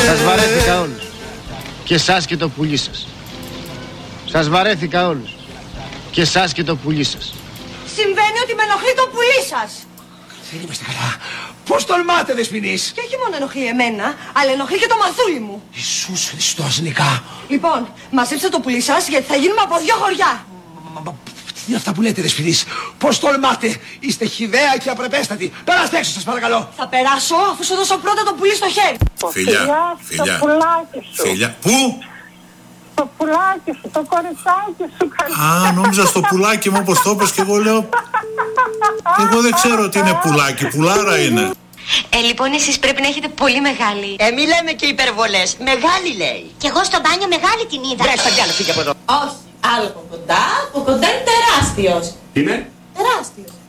Σας βαρέθηκα όλους. Και εσάς και το πουλί σας. Σας βαρέθηκα όλους. Και εσάς και το πουλί σας. Συμβαίνει ότι με ενοχλεί το πουλί σας. Δεν είμαστε καλά. Πώς τολμάτε, Δεσποινής? Και όχι μόνο ενοχλεί εμένα, αλλά ενοχλεί και το μαθούλι μου. Ιησούς Χριστός, Νικά. Λοιπόν, μαζέψτε το πουλί σας γιατί θα γίνουμε από 2 χωριά. Τι είναι αυτά που λέτε, Δεσποινής? Πώς τολμάτε? Είστε χυδαία και απρεπέστατοι. Περάστε έξω, σας παρακαλώ. Θα περάσω αφού σου δώσω πρώτα το πουλί στο χέρι. Φιλιά, το πουλάκι σου. Φιλιά, πού? Το πουλάκι σου, το κοριτσάκι σου. Α, νόμιζα στο πουλάκι μου όπως το είπες και εγώ λέω. Εγώ δεν ξέρω τι είναι πουλάκι, πουλάρα είναι. Λοιπόν, εσείς πρέπει να έχετε πολύ μεγάλη. Μη λέμε και υπερβολές. Μεγάλη λέει. Κι εγώ στο μπάνιο μεγάλη την είδα. Βρέστα κι άλλο, φύγε από εδώ. Όχι, άλλο από κοντά είναι τεράστιος. Είναι? Τεράστιος.